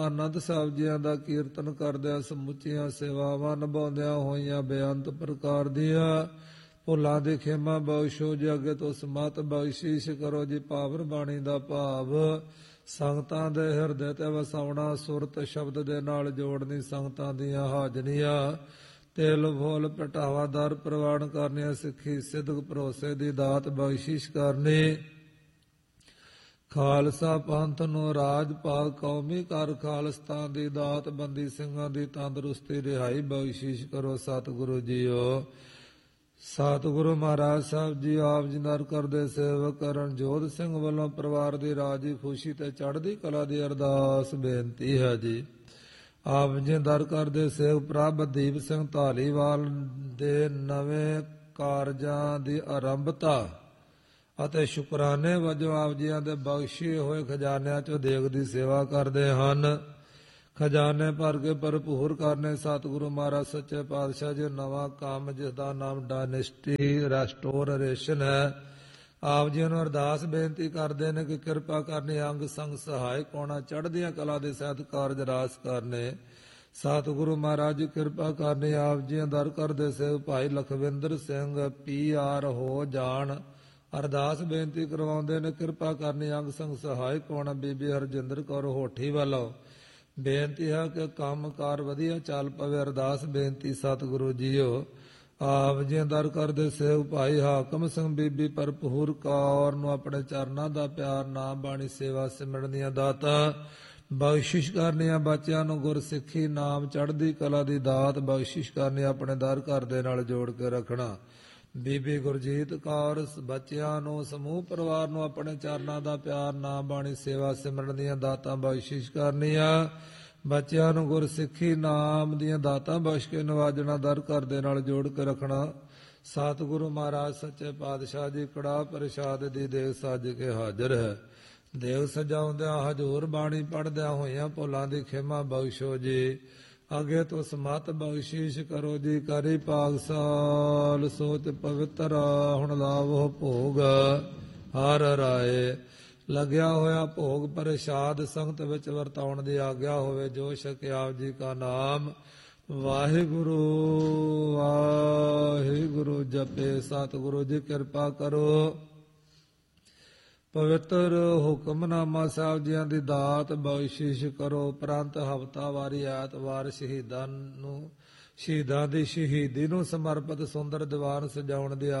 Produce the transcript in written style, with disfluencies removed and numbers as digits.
ਆਨੰਦ ਸਾਹਿਬ ਜੀਆਂ ਦਾ ਕੀਰਤਨ ਕਰਦਿਆਂ ਸਮੁੱਚੀਆਂ ਸੇਵਾਵਾਂ ਨਿਭਾਉਂਦਿਆਂ ਹੋਈਆਂ ਬੇਅੰਤ ਪ੍ਰਕਾਰ ਦੀਆਂ ਭੁੱਲਾਂ ਦੀ ਖੇਮਾ ਬਖਸ਼ੋ ਜੀ। ਅੱਗੇ ਤੋਂ ਸਮਤ ਬਖਸ਼ੀਸ਼ ਕਰੋ ਜੀ। ਪਾਵਨ ਬਾਣੀ ਦਾ ਭਾਵ ਸੰਗਤਾਂ ਦੇ ਹਿਰਦੇ ਤੇ ਵਸਾਉਣਾ, ਸੁਰਤ ਸ਼ਬਦ ਦੇ ਨਾਲ ਜੋੜਨੀ, ਸੰਗਤਾਂ ਦੀਆਂ ਹਾਜ਼ਰੀਆਂ ਤਿਲ ਫੁੱਲ ਪਟਾਵਾ ਦਰ ਪ੍ਰਵਾਨ ਕਰਨੀਆਂ, ਸਿੱਖੀ ਸਿੱਧਕ ਭਰੋਸੇ ਦੀ ਦਾਤ ਬਖਸ਼ਿਸ਼ ਕਰਨੀ, ਖਾਲਸਾ ਪੰਥ ਨੂੰ ਰਾਜ ਭਾਗ ਕੌਮੀ ਕਰ ਖਾਲਸਤਾਨ ਦੀ ਦਾਤ, ਬੰਦੀ ਸਿੰਘਾਂ ਦੀ ਤੰਦਰੁਸਤੀ ਰਿਹਾਈ ਬਖਸ਼ਿਸ਼ ਕਰੋ। ਸਤਿਗੁਰੂ ਜੀਓ ਸਤਿਗੁਰੂ ਮਹਾਰਾਜ ਸਾਹਿਬ ਜੀ ਆਪ ਜੀ ਦਰ ਕਰਦੇ ਸੇਵਕ ਰਣਜੋਧ ਸਿੰਘ ਵੱਲੋਂ ਪਰਿਵਾਰ ਦੀ ਰਾਜੀ ਖੁਸ਼ੀ ਤੇ ਚੜ੍ਹਦੀ ਕਲਾ ਦੀ ਅਰਦਾਸ ਬੇਨਤੀ ਹੈ ਜੀ। ਆਪ ਜੀ ਦਰ ਕਰਦੇ ਸੇਵਕ ਪ੍ਰਭਦੀਪ ਸਿੰਘ ਧਾਲੀਵਾਲ ਦੇ ਨਵੇਂ ਕਾਰਜਾਂ ਦੀ ਆਰੰਭਤਾ ਅਤੇ ਸ਼ੁਕਰਾਨੇ ਵਜੋਂ ਆਪ ਜੀਆਂ ਦੇ ਬਖਸ਼ੇ ਹੋਏ ਖਜ਼ਾਨਿਆਂ ਚੋਂ ਦੇਗ ਦੀ ਸੇਵਾ ਕਰਦੇ ਹਨ। ਖਜ਼ਾਨੇ ਭਰ ਕੇ ਭਰਪੂਰ ਕਰਨੇ। ਸਤਿਗੁਰੂ ਮਹਾਰਾਜ ਸੱਚੇ ਪਾਤਸ਼ਾਹ ਜੀ ਨਵਾਂ ਕੰਮ ਜਿਸ ਦਾ ਨਾਮ ਡਾਇਨੈਸਟੀ ਰੈਸਟੋਰੇਸ਼ਨ ਹੈ, ਆਪ ਜੀ ਨੂੰ ਅਰਦਾਸ ਬੇਨਤੀ ਕਰਦੇ ਨੇ ਕਿ ਕਿਰਪਾ ਕਰਨੀ, ਅੰਗ ਸੰਗ ਸਹਾਇਕ ਹੋਣਾ, ਚੜ੍ਹਦੀਆਂ ਕਲਾ ਦੇ ਸਹਿਤ ਕਾਰਜ ਰਾਸ ਕਰਨੇ। ਸਤਿਗੁਰੂ ਮਹਾਰਾਜ ਜੀ ਕਿਰਪਾ ਕਰਨੀ। ਆਪ ਜੀ ਦਰ ਕਰਦੇ ਸੇਵ ਭਾਈ ਲਖਵਿੰਦਰ ਸਿੰਘ PR ਹੋ ਜਾਣ ਅਰਦਾਸ ਬੇਨਤੀ ਕਰਵਾਉਂਦੇ ਨੇ, ਕਿਰਪਾ ਕਰਨੀ, ਅੰਗ ਸੰਗ ਸਹਾਇਕ ਹੋਣਾ। ਬੀਬੀ ਹਰਜਿੰਦਰ ਕੌਰ ਹੋਠੀ ਵੱਲੋਂ ਬੇਨਤੀ ਹੈ ਕਿ ਕੰਮ ਕਾਰ ਵਧੀਆ ਚੱਲ ਪਵੇ, ਅਰਦਾਸ ਬੇਨਤੀ। ਸਤਿਗੁਰੂ ਜੀਓ ਆਪ ਜੀ ਦਰ ਕਰਦੇ ਸੇਵ ਭਾਈ ਹਾਕਮ ਸਿੰਘ ਬੀਬੀ ਭਰਪੂਰ ਕੌਰ ਨੂੰ ਆਪਣੇ ਚਰਨਾਂ ਦਾ ਪਿਆਰ, ਨਾਮ ਬਾਣੀ ਸੇਵਾ ਸਿਮਰਨ ਦੀਆਂ ਦਾਤਾਂ ਬਖਸ਼ਿਸ਼ ਕਰਨੀਆਂ, ਬੱਚਿਆਂ ਨੂੰ ਗੁਰਸਿੱਖੀ ਨਾਮ ਚੜ੍ਹਦੀ ਕਲਾ ਦੀ ਦਾਤ ਬਖਸ਼ਿਸ਼ ਕਰਨੀ, ਆਪਣੇ ਦਰ ਘਰ ਦੇ ਨਾਲ ਜੋੜ ਕੇ ਰੱਖਣਾ। ਬੀਬੀ ਗੁਰਜੀਤ ਕੌਰ ਬੱਚਿਆਂ ਨੂੰ, ਸਮੂਹ ਪਰਿਵਾਰ ਨੂੰ ਆਪਣੇ ਚਰਨਾਂ ਦਾ ਪਿਆਰ, ਨਾਮ ਬਾਣੀ ਸੇਵਾ ਸਿਮਰਨ ਦੀਆਂ ਦਾਤਾਂ ਬਖਸ਼ਿਸ਼ ਕਰਨੀਆਂ, ਬੱਚਿਆਂ ਨੂੰ ਗੁਰਸਿੱਖੀ ਨਾਮ ਦੀਆਂ ਦਾਤਾਂ ਬਖਸ਼ ਕੇ ਨਵਾਜਣਾ, ਦਰ ਘਰ ਦੇ ਨਾਲ ਜੋੜ ਕੇ ਰੱਖਣਾ। ਸਤਿਗੁਰੂ ਮਹਾਰਾਜ ਸੱਚੇ ਪਾਤਸ਼ਾਹ ਜੀ ਕੜਾਹ ਪ੍ਰਸ਼ਾਦ ਦੀ ਦੇਗ ਸੱਜ ਕੇ ਹਾਜ਼ਰ ਹੈ। ਦੇਗ ਸਜਾਉਂਦਿਆਂ ਹਜ਼ੂਰ ਬਾਣੀ ਪੜ੍ਹਦਿਆਂ ਹੋਈਆਂ ਭੁੱਲਾਂ ਦੀ ਖੇਮਾ ਬਖਸ਼ੋ ਜੀ। ਅੱਗੇ ਤੋਂ ਸਮਤ ਬਖਸ਼ੀਸ਼ ਕਰੋ ਜੀ। ਕਰੀ ਪਾਗਸਾਲ ਸੋਚ ਪਵਿੱਤਰ ਹੁਣ ਲਾਵੋ ਭੋਗ ਹਰ ਰਾਏ। ਲੱਗਿਆ ਹੋਇਆ ਭੋਗ ਪ੍ਰਸ਼ਾਦ ਸੰਗਤ ਵਿੱਚ ਵਰਤਾਉਣ ਦੀ ਆਗਿਆ ਹੋਵੇ। ਜੋ ਛਕੇ ਆਪ ਜੀ ਕਾ ਨਾਮ ਵਾਹਿਗੁਰੂ ਵਾਹਿਗੁਰੂ ਜਪੇ। ਸਤਿਗੁਰੂ ਜੀ ਕਿਰਪਾ ਕਰੋ। ਪਵਿੱਤਰ ਹੁਕਮਨਾਮਾ ਸਾਹਿਬ ਜੀਆਂ ਦੀ ਦਾਤ ਬਖਸ਼ਿਸ਼ ਕਰੋ। ਉਪਰੰਤ ਹਫ਼ਤਾਵਾਰੀ ਐਤਵਾਰ ਸ਼ਹੀਦਾਂ ਦੀ ਸ਼ਹੀਦੀ ਨੂੰ ਸਮਰਪਿਤ ਸੁੰਦਰ ਦੀਵਾਨ ਸਜਾਉਣ ਦੀ